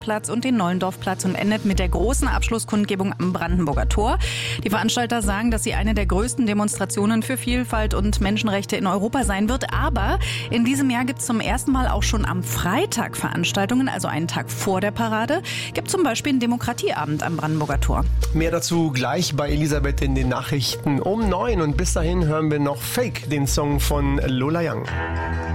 Platz und den Nollendorfplatz und endet mit der großen Abschlusskundgebung am Brandenburger Tor. Die Veranstalter sagen, dass sie eine der größten Demonstrationen für Vielfalt und Menschenrechte in Europa sein wird. Aber in diesem Jahr gibt es zum ersten Mal auch schon am Freitag Veranstaltungen, also einen Tag vor der Parade. Gibt zum Beispiel einen Demokratieabend am Brandenburger Tor. Mehr dazu gleich bei Elisabeth in den Nachrichten um 9. Und bis dahin hören wir noch Fake, den Song von Lola Young.